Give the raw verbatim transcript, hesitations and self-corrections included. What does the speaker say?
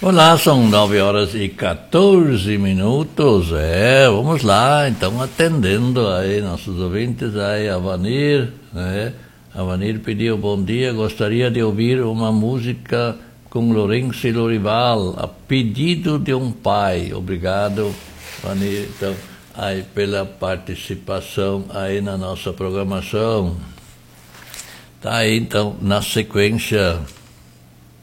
Olá, são nove horas e quatorze minutos. É, vamos lá, então, atendendo aí nossos ouvintes, aí a Vanir, né? A Vanir pediu bom dia, gostaria de ouvir uma música com Lourenço e Lorival, a pedido de um pai. Obrigado, Vanir, então, aí pela participação aí na nossa programação. Tá aí, então, na sequência...